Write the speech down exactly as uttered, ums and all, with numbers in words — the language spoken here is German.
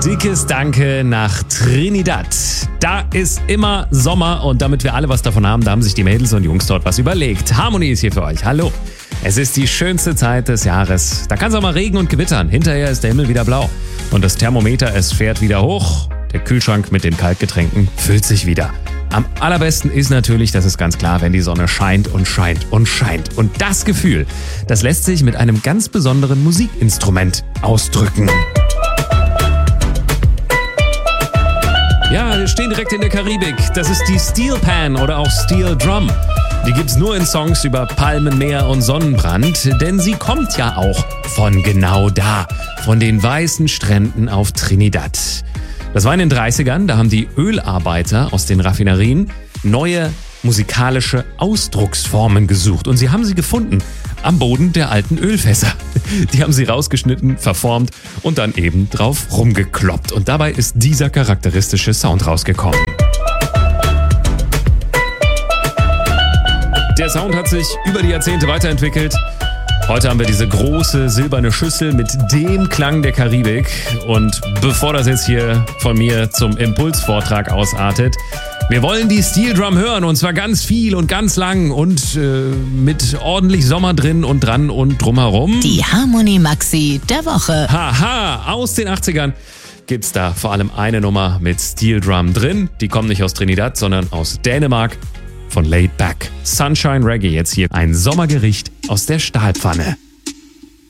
Dickes Danke nach Trinidad. Da ist immer Sommer und damit wir alle was davon haben, da haben sich die Mädels und Jungs dort was überlegt. Harmony ist hier für euch. Hallo. Es ist die schönste Zeit des Jahres. Da kann es auch mal regnen und gewittern. Hinterher ist der Himmel wieder blau. Und das Thermometer, es fährt wieder hoch. Der Kühlschrank mit den Kaltgetränken füllt sich wieder. Am allerbesten ist natürlich, das ist ganz klar, wenn die Sonne scheint und scheint und scheint. Und das Gefühl, das lässt sich mit einem ganz besonderen Musikinstrument ausdrücken. Ja, wir stehen direkt in der Karibik. Das ist die Steel Pan oder auch Steel Drum. Die gibt's nur in Songs über Palmen, Meer und Sonnenbrand, denn sie kommt ja auch von genau da, von den weißen Stränden auf Trinidad. Das war in den dreißigern, da haben die Ölarbeiter aus den Raffinerien neue musikalische Ausdrucksformen gesucht und sie haben sie gefunden am Boden der alten Ölfässer. Die haben sie rausgeschnitten, verformt und dann eben drauf rumgekloppt. Und dabei ist dieser charakteristische Sound rausgekommen. Der Sound hat sich über die Jahrzehnte weiterentwickelt. Heute haben wir diese große silberne Schüssel mit dem Klang der Karibik. Und bevor das jetzt hier von mir zum Impulsvortrag ausartet, wir wollen die Steel Drum hören und zwar ganz viel und ganz lang und äh, mit ordentlich Sommer drin und dran und drumherum. Die Harmony Maxi der Woche. Haha, aus den achtzigern gibt's da vor allem eine Nummer mit Steel Drum drin. Die kommen nicht aus Trinidad, sondern aus Dänemark. Von Laid Back. Sunshine Reggae jetzt hier. Ein Sommergericht aus der Stahlpfanne.